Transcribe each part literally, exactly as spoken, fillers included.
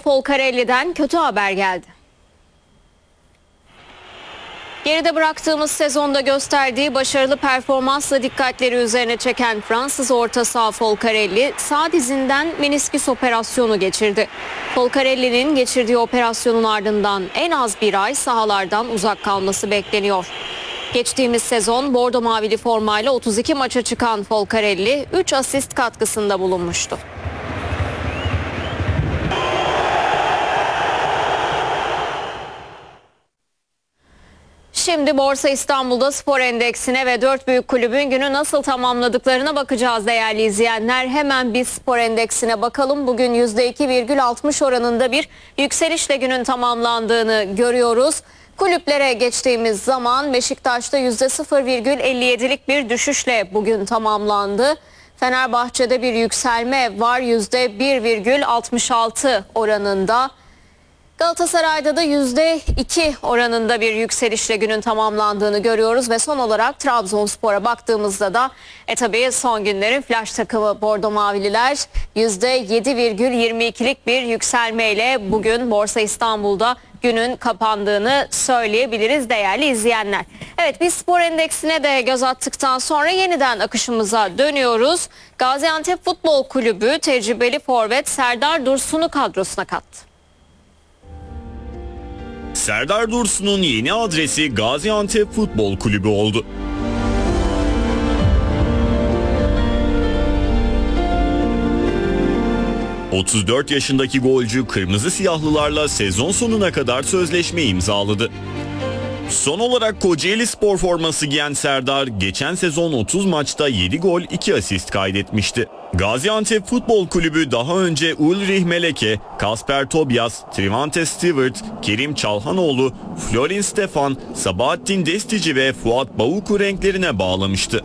Folcarelli'den kötü haber geldi. Geride bıraktığımız sezonda gösterdiği başarılı performansla dikkatleri üzerine çeken Fransız orta saha Folcarelli sağ dizinden menisküs operasyonu geçirdi. Folcarelli'nin geçirdiği operasyonun ardından en az bir ay sahalardan uzak kalması bekleniyor. Geçtiğimiz sezon bordo mavili formayla otuz iki maça çıkan Folcarelli üç asist katkısında bulunmuştu. Şimdi Borsa İstanbul'da spor endeksine ve dört büyük kulübün günü nasıl tamamladıklarına bakacağız değerli izleyenler. Hemen bir spor endeksine bakalım. Bugün yüzde iki virgül altmış oranında bir yükselişle günün tamamlandığını görüyoruz. Kulüplere geçtiğimiz zaman Beşiktaş'ta yüzde sıfır virgül elli yedilik bir düşüşle bugün tamamlandı. Fenerbahçe'de bir yükselme var yüzde bir virgül altmış altı oranında. Galatasaray'da da yüzde iki oranında bir yükselişle günün tamamlandığını görüyoruz ve son olarak Trabzonspor'a baktığımızda da e tabii son günlerin flash takımı Bordo Mavililer yüzde yedi virgül yirmi ikilik bir yükselmeyle bugün Borsa İstanbul'da günün kapandığını söyleyebiliriz değerli izleyenler. Evet, biz spor endeksine de göz attıktan sonra yeniden akışımıza dönüyoruz. Gaziantep Futbol Kulübü tecrübeli forvet Serdar Dursun'u kadrosuna kattı. Serdar Dursun'un yeni adresi Gaziantep Futbol Kulübü oldu. otuz dört yaşındaki golcü Kırmızı Siyahlılarla sezon sonuna kadar sözleşme imzaladı. Son olarak Kocaeli Spor forması giyen Serdar geçen sezon otuz maçta yedi gol iki asist kaydetmişti. Gaziantep Futbol Kulübü daha önce Ulrich Meleke, Kasper Tobias, Trivante Stewart, Kerim Çalhanoğlu, Florin Stefan, Sabahattin Destici ve Fuat Bavuku renklerine bağlamıştı.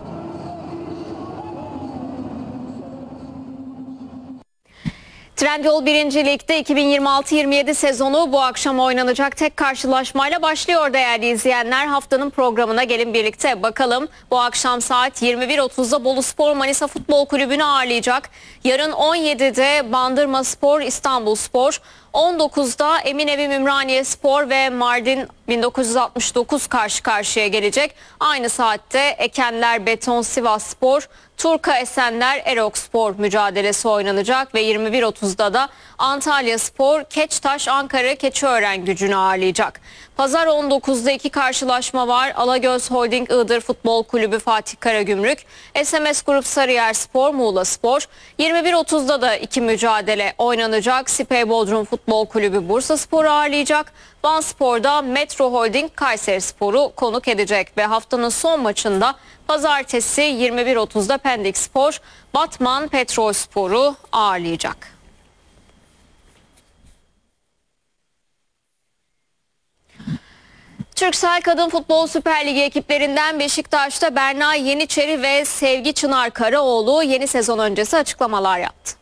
Trendyol birinci Lig'de iki bin yirmi altı yirmi yedi sezonu bu akşam oynanacak tek karşılaşmayla başlıyor değerli izleyenler. Haftanın programına gelin birlikte bakalım. Bu akşam saat yirmi bir otuzda Boluspor Manisa Futbol Kulübü'nü ağırlayacak. Yarın on yedide Bandırmaspor İstanbulspor, on dokuzda Eminönü Ümraniyespor ve Mardin bin dokuz yüz altmış dokuz karşı karşıya gelecek. Aynı saatte Ekenler Beton Sivasspor, Turka Esenler Erokspor mücadelesi oynanacak ve yirmi bir otuzda da Antalyaspor Keçtaş Ankara Keçiören Gücü'nü ağırlayacak. Pazar on dokuzda iki karşılaşma var. Alagöz Holding Iğdır Futbol Kulübü Fatih Karagümrük, S M S Grup Sarıyerspor Muğlaspor. yirmi bir otuzda da iki mücadele oynanacak. Sipey Bodrum Futbol Kulübü Bursaspor'u ağırlayacak. Vanspor'da Metro Holding Kayserispor'u konuk edecek ve haftanın son maçında pazartesi yirmi bir otuzda Pendikspor Batman Petrolspor'u ağırlayacak. Türksel Kadın Futbol Süper Ligi ekiplerinden Beşiktaş'ta Berna Yeniçeri ve Sevgi Çınar Karaoğlu yeni sezon öncesi açıklamalar yaptı.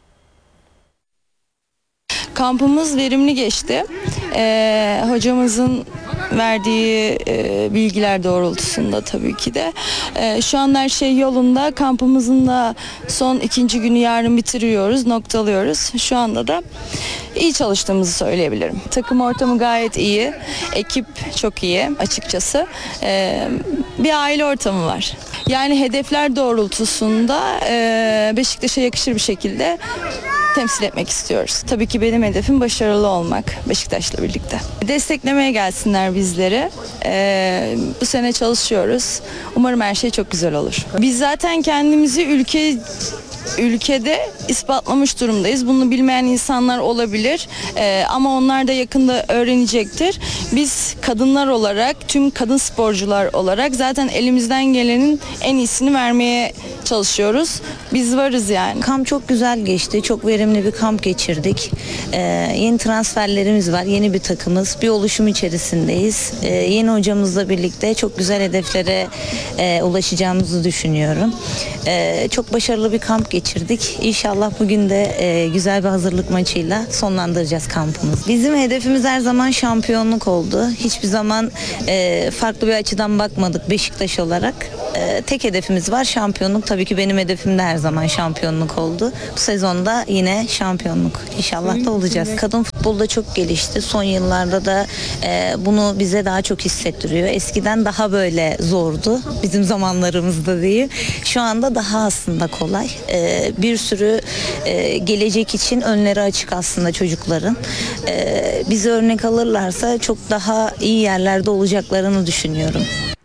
Kampımız verimli geçti. Ee, hocamızın verdiği e, bilgiler doğrultusunda tabii ki de. E, şu an her şey yolunda. Kampımızın da son ikinci günü yarın bitiriyoruz, noktalıyoruz. Şu anda da iyi çalıştığımızı söyleyebilirim. Takım ortamı gayet iyi. Ekip çok iyi açıkçası. E, bir aile ortamı var. Yani hedefler doğrultusunda e, Beşiktaş'a yakışır bir şekilde temsil etmek istiyoruz. Tabii ki benim hedefim başarılı olmak Beşiktaş'la birlikte. Desteklemeye gelsinler bizleri. Ee, bu sene çalışıyoruz. Umarım her şey çok güzel olur. Biz zaten kendimizi ülke ülkede ispatlamış durumdayız. Bunu bilmeyen insanlar olabilir ee, ama onlar da yakında öğrenecektir. Biz kadınlar olarak, tüm kadın sporcular olarak zaten elimizden gelenin en iyisini vermeye çalışıyoruz. Biz varız yani. Kamp çok güzel geçti. Çok verimli bir kamp geçirdik. Ee, yeni transferlerimiz var. Yeni bir takımız. Bir oluşum içerisindeyiz. Ee, yeni hocamızla birlikte çok güzel hedeflere e, ulaşacağımızı düşünüyorum. Ee, çok başarılı bir kamp geçirdik. İnşallah bugün de e, güzel bir hazırlık maçıyla sonlandıracağız kampımızı. Bizim hedefimiz her zaman şampiyonluk oldu. Hiçbir zaman e, farklı bir açıdan bakmadık Beşiktaş olarak. E, Ee, tek hedefimiz var, şampiyonluk. Tabii ki benim hedefim de her zaman şampiyonluk oldu. Bu sezonda yine şampiyonluk inşallah da olacağız. Kadın futbolda çok gelişti. Son yıllarda da e, bunu bize daha çok hissettiriyor. Eskiden daha böyle zordu bizim zamanlarımızda diyeyim. Şu anda daha aslında kolay. Ee, bir sürü e, gelecek için önleri açık aslında çocukların. Ee, bizi örnek alırlarsa çok daha iyi yerlerde olacaklarını düşünüyorum.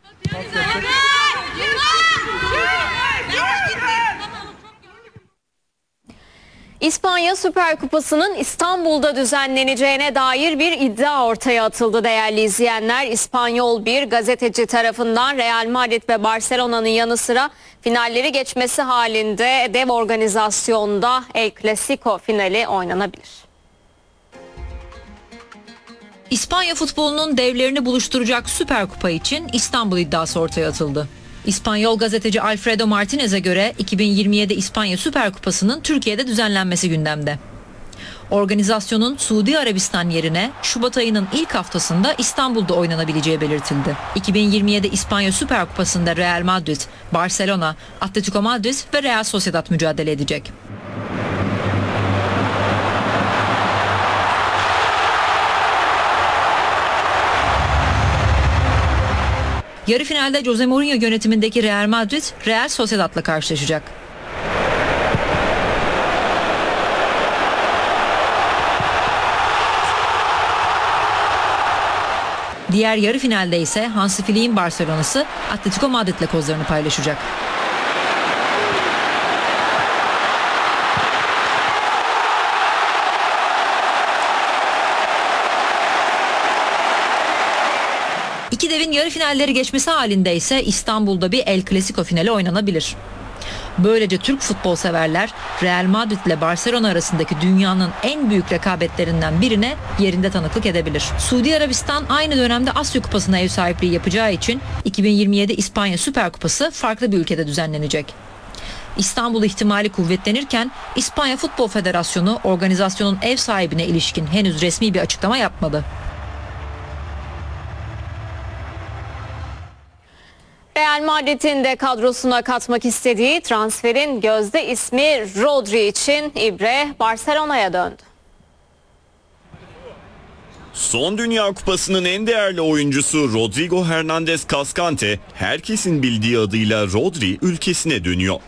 İspanya Süper Kupası'nın İstanbul'da düzenleneceğine dair bir iddia ortaya atıldı değerli izleyenler. İspanyol bir gazeteci tarafından Real Madrid ve Barcelona'nın yanı sıra finalleri geçmesi halinde dev organizasyonda El Clasico finali oynanabilir. İspanya futbolunun devlerini buluşturacak Süper Kupa için İstanbul iddiası ortaya atıldı. İspanyol gazeteci Alfredo Martinez'e göre iki bin yirmi yedi İspanya Süper Kupası'nın Türkiye'de düzenlenmesi gündemde. Organizasyonun Suudi Arabistan yerine Şubat ayının ilk haftasında İstanbul'da oynanabileceği belirtildi. iki bin yirmi yedi İspanya Süper Kupası'nda Real Madrid, Barcelona, Atletico Madrid ve Real Sociedad mücadele edecek. Yarı finalde Jose Mourinho yönetimindeki Real Madrid, Real Sociedad'la karşılaşacak. Diğer yarı finalde ise Hansi Flick'in Barcelona'sı Atletico Madrid'le kozlarını paylaşacak. İki devin yarı finalleri geçmesi halinde ise İstanbul'da bir El Clasico finali oynanabilir. Böylece Türk futbol severler Real Madrid ile Barcelona arasındaki dünyanın en büyük rekabetlerinden birine yerinde tanıklık edebilir. Suudi Arabistan aynı dönemde Asya Kupası'na ev sahipliği yapacağı için iki bin yirmi yedi İspanya Süper Kupası farklı bir ülkede düzenlenecek. İstanbul ihtimali kuvvetlenirken İspanya Futbol Federasyonu organizasyonun ev sahibine ilişkin henüz resmi bir açıklama yapmadı. Real Madrid'in de kadrosuna katmak istediği transferin gözde ismi Rodri için İbre Barcelona'ya döndü. Son Dünya Kupası'nın en değerli oyuncusu Rodrigo Hernandez Cascante, herkesin bildiği adıyla Rodri ülkesine dönüyor.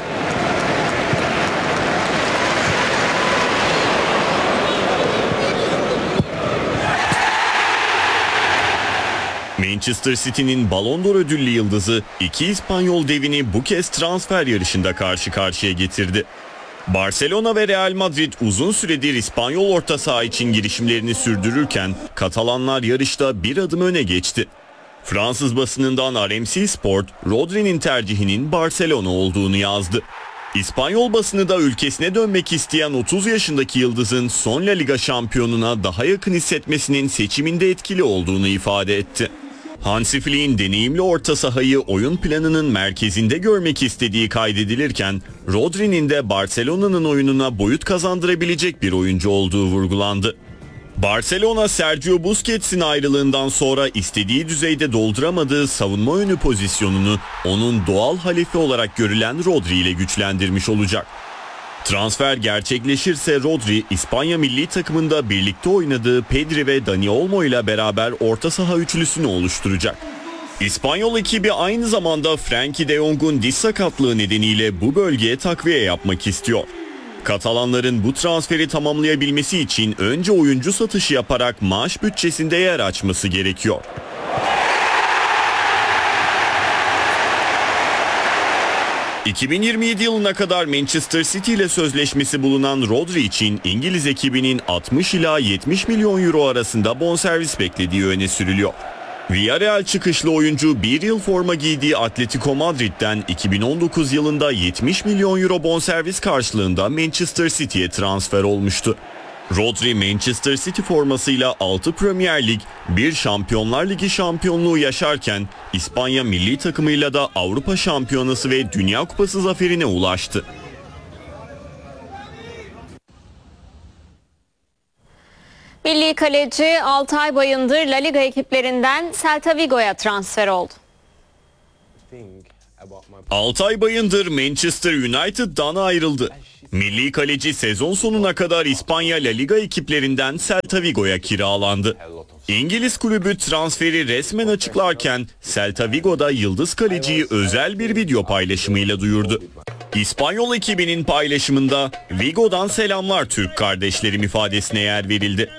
Manchester City'nin Ballon d'Or ödüllü yıldızı iki İspanyol devini bu kez transfer yarışında karşı karşıya getirdi. Barcelona ve Real Madrid uzun süredir İspanyol orta saha için girişimlerini sürdürürken Katalanlar yarışta bir adım öne geçti. Fransız basınından R M C Sport, Rodri'nin tercihinin Barcelona olduğunu yazdı. İspanyol basını da ülkesine dönmek isteyen otuz yaşındaki yıldızın son La Liga şampiyonuna daha yakın hissetmesinin seçiminde etkili olduğunu ifade etti. Hansi Flick'in deneyimli orta sahayı oyun planının merkezinde görmek istediği kaydedilirken, Rodri'nin de Barcelona'nın oyununa boyut kazandırabilecek bir oyuncu olduğu vurgulandı. Barcelona, Sergio Busquets'in ayrılığından sonra istediği düzeyde dolduramadığı savunma önü pozisyonunu onun doğal halifi olarak görülen Rodri ile güçlendirmiş olacak. Transfer gerçekleşirse Rodri, İspanya milli takımında birlikte oynadığı Pedri ve Dani Olmo ile beraber orta saha üçlüsünü oluşturacak. İspanyol ekibi aynı zamanda Frenkie de Jong'un diz sakatlığı nedeniyle bu bölgeye takviye yapmak istiyor. Katalanların bu transferi tamamlayabilmesi için önce oyuncu satışı yaparak maaş bütçesinde yer açması gerekiyor. iki bin yirmi yedi yılına kadar Manchester City ile sözleşmesi bulunan Rodri için İngiliz ekibinin altmış ila yetmiş milyon euro arasında bonservis beklediği öne sürülüyor. Villarreal çıkışlı oyuncu bir yıl forma giydiği Atletico Madrid'den iki bin on dokuz yılında yetmiş milyon euro bonservis karşılığında Manchester City'ye transfer olmuştu. Rodri Manchester City formasıyla altı Premier Lig, bir Şampiyonlar Ligi şampiyonluğu yaşarken İspanya milli takımıyla da Avrupa Şampiyonası ve Dünya Kupası zaferine ulaştı. Milli kaleci Altay Bayındır La Liga ekiplerinden Celta Vigo'ya transfer oldu. Altay Bayındır Manchester United'dan ayrıldı. Milli kaleci sezon sonuna kadar İspanya La Liga ekiplerinden Celta Vigo'ya kiralandı. İngiliz kulübü transferi resmen açıklarken Celta Vigo'da yıldız kaleciyi özel bir video paylaşımıyla duyurdu. İspanyol ekibinin paylaşımında "Vigo'dan selamlar Türk kardeşlerim" ifadesine yer verildi.